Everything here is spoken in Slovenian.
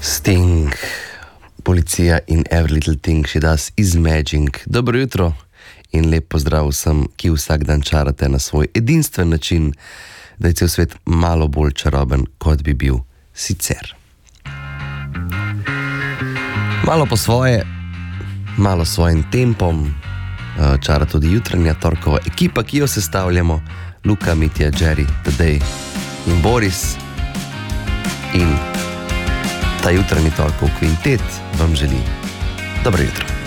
Sting, Policija in Every Little Thing She Does Is Magic. Dobro jutro in lep pozdrav vsem, ki vsak dan čarate na svoj edinstven način, da je cel svet malo bolj čaroben, kot bi bil sicer. Malo po svoje, malo svojim tempom, čara tudi jutranja torkova ekipa, ki jo sestavljamo, Luka, Mitja, Jerry, Tadej in Boris. In ta jutranji torkov kvintet vam želi dobro jutro.